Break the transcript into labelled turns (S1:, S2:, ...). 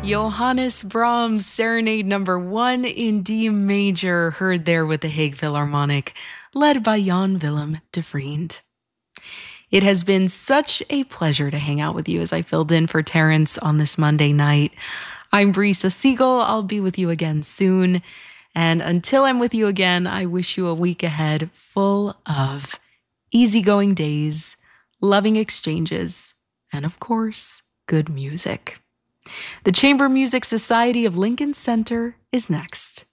S1: Johannes Brahms Serenade Number 1 in D major, heard there with the Hague Philharmonic, led by Jan Willem de Vriend. It has been such a pleasure to hang out with you as I filled in for Terrence on this Monday night. I'm Brisa Siegel. I'll be with you again soon. And until I'm with you again, I wish you a week ahead full of easygoing days, loving exchanges, and of course, good music. The Chamber Music Society of Lincoln Center is next.